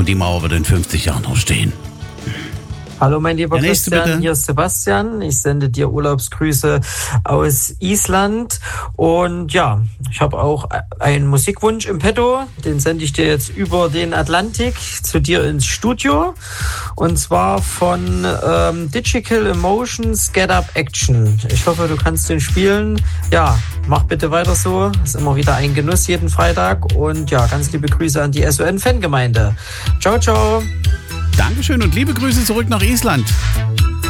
und die Mauer wird in 50 Jahren noch stehen. Hallo mein lieber Der nächste, Christian, bitte. hier ist Sebastian. Ich sende dir Urlaubsgrüße aus Island. Und ja, ich habe auch einen Musikwunsch im Petto. Den sende ich dir jetzt über den Atlantik zu dir ins Studio. Und zwar von Digital Emotions Get Up Action. Ich hoffe, du kannst den spielen. Ja, mach bitte weiter so. Ist immer wieder ein Genuss jeden Freitag. Und ja, ganz liebe Grüße an die SON-Fangemeinde. Ciao, ciao. Dankeschön und liebe Grüße zurück nach Island.